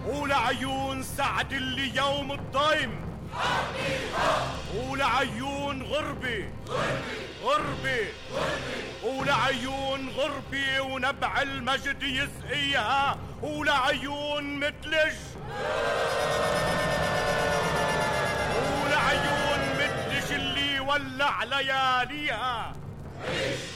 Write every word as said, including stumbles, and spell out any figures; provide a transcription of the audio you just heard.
ولعيون سعد اللي يوم الضيم، ولعيون غربي غربي ولعيون غربي ونبع المجد يسقيها، ولعيون متلج ولعيون متلج اللي ولع لياليها.